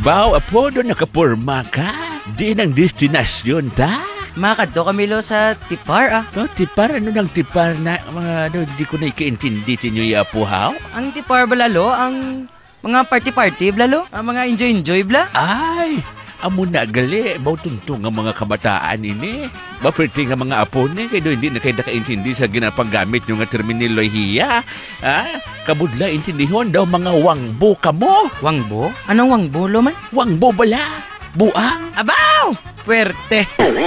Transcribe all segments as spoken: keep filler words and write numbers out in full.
Baw, apo, doon nakapurma ka. Di ng destinasyon, ta? Makadto kami lo sa tipar ah. No, tipar, ano ng tipar na mga, ano, di ko na ikaintindi tinyo yung apo, haw? Ang tipar ba lalo? Ang mga party-party blalo? Ang mga enjoy-enjoy bla? Ay, amo na gali, mautuntong ang mga kabataan ini. Maperti nga mga apo ni, kaya doon hindi na kayo nakaintindi sa ginapanggamit nyo nga terminolohiya. Ha? Kabudla intindihon daw mga wangbo ka mo. Wangbo? Anong wangbo lo man? Wangbo bala? Buang? Abaw! Puwerte!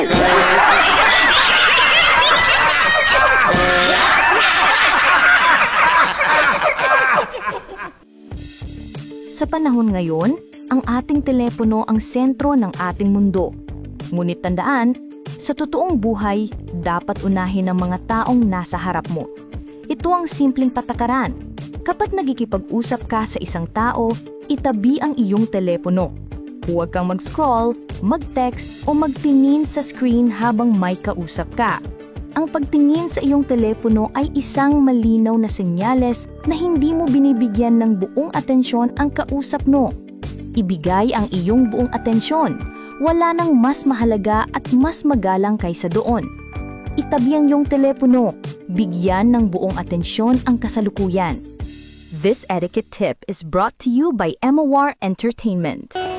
Sa panahon ngayon, ang ating telepono ang sentro ng ating mundo. Ngunit tandaan, sa totoong buhay, dapat unahin ang mga taong nasa harap mo. Ito ang simpleng patakaran. Kapag nagkikipag-usap ka sa isang tao, itabi ang iyong telepono. Huwag kang mag-scroll, mag-text o magtingin sa screen habang may kausap ka. Ang pagtingin sa iyong telepono ay isang malinaw na senyales na hindi mo binibigyan ng buong atensyon ang kausap mo. Ibigay ang iyong buong atensyon. Wala nang mas mahalaga at mas magalang kaysa doon. Itabi ang iyong telepono. Bigyan ng buong atensyon ang kasalukuyan. This etiquette tip is brought to you by Emawar Entertainment.